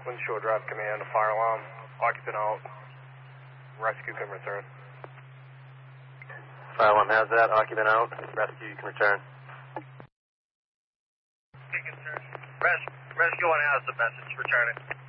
Shore Drive Command, a fire alarm, occupant out, rescue can return. Fire alarm has that, occupant out, rescue, you can return. Rescue 1 has the message, returning.